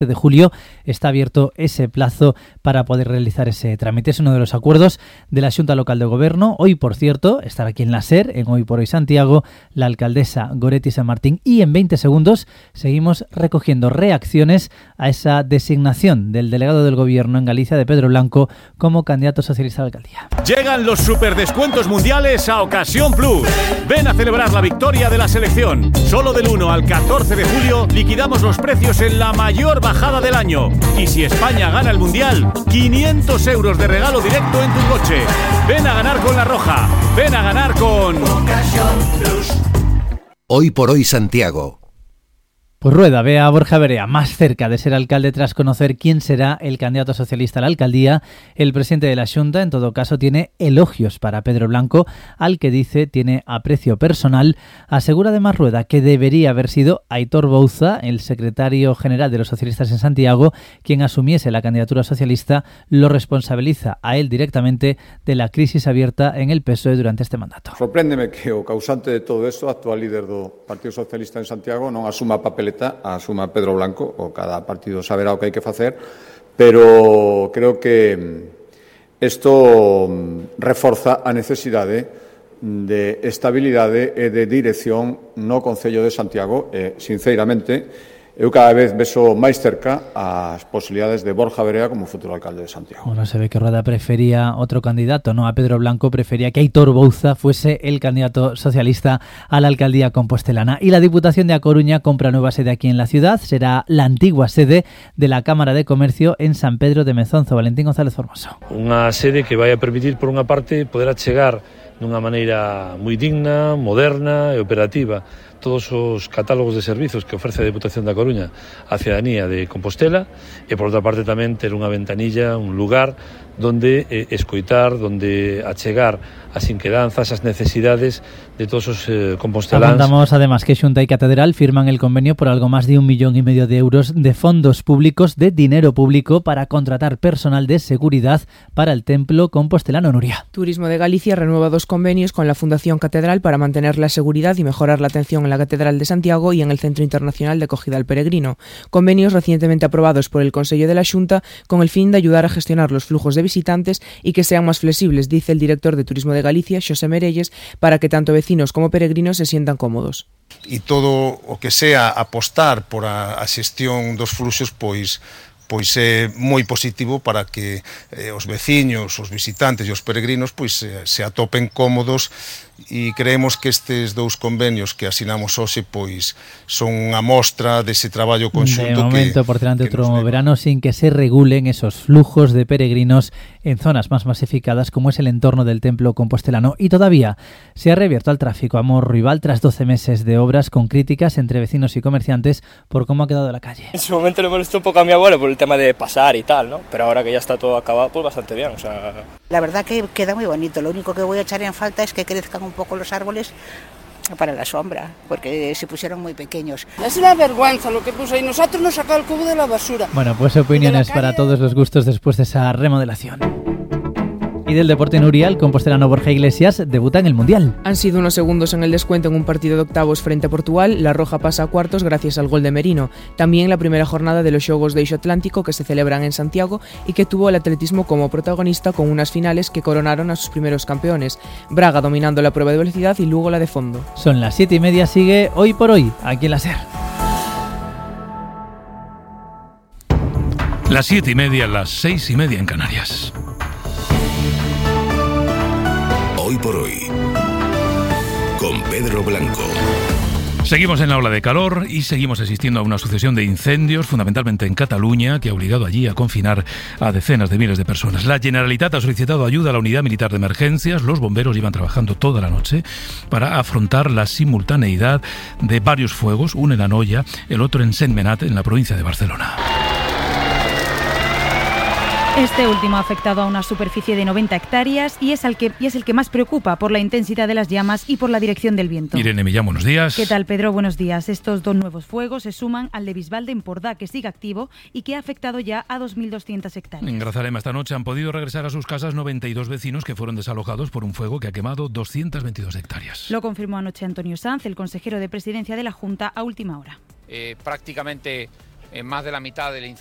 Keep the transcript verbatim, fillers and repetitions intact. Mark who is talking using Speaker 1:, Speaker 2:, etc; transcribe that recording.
Speaker 1: de julio está abierto ese plazo para poder realizar ese trámite. Es uno de los acuerdos de la Xunta Local de Gobierno. Hoy, por cierto, estará aquí en la SER, en Hoy por Hoy Santiago, la alcaldesa Goretti San Martín. Y en veinte segundos seguimos recogiendo reacciones a esa designación del delegado del Gobierno en Galicia, de Pedro Blanco, como candidato socialista a la alcaldía.
Speaker 2: Llegan los superdescuentos mundiales a Ocasión Plus. Ven a celebrar la victoria de la selección. Solo del uno al catorce de julio liquidamos los precios en la mayor bajada del año. Y si España gana el Mundial, quinientos euros de regalo directo en tu coche. Ven a ganar con La Roja. Ven a ganar con Ocasión Plus.
Speaker 3: Hoy por Hoy Santiago.
Speaker 1: Pues Rueda ve a Borja Verea más cerca de ser alcalde tras conocer quién será el candidato socialista a la alcaldía. El presidente de la Xunta, en todo caso, tiene elogios para Pedro Blanco, al que dice tiene aprecio personal. Asegura además Rueda que debería haber sido Aitor Bouza, el secretario general de los socialistas en Santiago, quien asumiese la candidatura socialista. Lo responsabiliza a él directamente de la crisis abierta en el P S O E durante este mandato.
Speaker 4: Sorpréndeme que o causante de todo esto, actual líder do Partido Socialista en Santiago, non asuma papel asuma Pedro Blanco, o cada partido saberá o que hai que facer, pero creo que isto reforza a necesidade de estabilidade e de dirección no Concello de Santiago e, sinceramente, eu cada vez beso máis cerca as posibilidades de Borja Verea como futuro alcalde de Santiago.
Speaker 1: Bueno, se ve que Rueda prefería otro candidato, no a Pedro Blanco, prefería que Aitor Bouza fuese el candidato socialista a la alcaldía compostelana. Y la Diputación de A Coruña compra nueva sede aquí en la ciudad. Será la antigua sede de la Cámara de Comercio en San Pedro de Mezonzo. Valentín González Formoso.
Speaker 5: Unha sede que vai a permitir, por unha parte, poder achegar dunha maneira moi digna, moderna e operativa todos os catálogos de servizos que ofrece a Diputación da Coruña á cidadanía de Compostela e, por outra parte, tamén ter unha ventanilla, un lugar donde eh, escoitar, donde achegar as inquedanzas, as necesidades de todos os eh, composteláns.
Speaker 1: Apuntamos además que Xunta y Catedral firman el convenio por algo más de un millón y medio de euros de fondos públicos, de dinero público, para contratar personal de seguridad para el templo compostelano. Nuria.
Speaker 6: Turismo de Galicia renueva dos convenios con la Fundación Catedral para mantener la seguridad y mejorar la atención en la Catedral de Santiago y en el Centro Internacional de Acogida al Peregrino. Convenios recientemente aprobados por el Consello de la Xunta con el fin de ayudar a gestionar los flujos de visitantes y que sean más flexibles, dice el director de Turismo de Galicia, Xosé Merelles, para que tanto vecinos como peregrinos se sientan cómodos.
Speaker 7: E todo o que sea apostar por a, a xestión dos fluxos, pois pois é moi positivo para que eh, os veciños, os visitantes e os peregrinos pois eh, se atopen cómodos, e creemos que estes dous convenios que asinamos hoxe pois son unha mostra dese traballo conxunto.
Speaker 1: De momento,
Speaker 7: que,
Speaker 1: por delante
Speaker 7: que
Speaker 1: otro verano sin que se regulen esos flujos de peregrinos en zonas más masificadas como es el entorno del templo compostelano. Y todavía se ha reabierto al tráfico a Morrival tras doce meses de obras, con críticas entre vecinos y comerciantes por cómo ha quedado la calle.
Speaker 8: En su momento le molestó un poco a mi abuelo por el tema de pasar y tal, ¿no? Pero ahora que ya está todo acabado, pues bastante bien, o sea...
Speaker 9: La verdad que queda muy bonito. Lo único que voy a echar en falta es que crezcan un poco los árboles para la sombra, porque se pusieron muy pequeños.
Speaker 10: Es una vergüenza lo que puso ahí. Nosotros nos sacó el cubo de la basura.
Speaker 1: Bueno, pues opiniones calle... para todos los gustos después de esa remodelación. Y del deporte, Nuria, el compostelano Borja Iglesias debuta en el Mundial.
Speaker 6: Han sido unos segundos en el descuento en un partido de octavos frente a Portugal. La Roja pasa a cuartos gracias al gol de Merino. También la primera jornada de los Xogos de Eixo Atlántico, que se celebran en Santiago y que tuvo el atletismo como protagonista, con unas finales que coronaron a sus primeros campeones. Braga dominando la prueba de velocidad y Lugo la de fondo.
Speaker 1: Son las siete y media, sigue Hoy por Hoy, aquí en la SER.
Speaker 11: Las siete y media, las seis y media en Canarias.
Speaker 3: Hoy por Hoy, con Pedro Blanco.
Speaker 11: Seguimos en la ola de calor y seguimos asistiendo a una sucesión de incendios, fundamentalmente en Cataluña, que ha obligado allí a confinar a decenas de miles de personas. La Generalitat ha solicitado ayuda a la Unidad Militar de Emergencias. Los bomberos llevan trabajando toda la noche para afrontar la simultaneidad de varios fuegos, uno en Anoia, el otro en Sentmenat, en la provincia de Barcelona.
Speaker 12: Este último ha afectado a una superficie de noventa hectáreas y es, el que, y es el que más preocupa por la intensidad de las llamas y por la dirección del viento.
Speaker 11: Irene Millán, buenos días.
Speaker 12: ¿Qué tal, Pedro? Buenos días. Estos dos nuevos fuegos se suman al de Bisbal en Pordá, que sigue activo y que ha afectado ya a dos mil doscientas hectáreas.
Speaker 11: En Grazalema esta noche han podido regresar a sus casas noventa y dos vecinos que fueron desalojados por un fuego que ha quemado doscientas veintidós hectáreas.
Speaker 12: Lo confirmó anoche Antonio Sanz, el consejero de Presidencia de la Junta, a última hora.
Speaker 13: Eh, prácticamente en más de la mitad del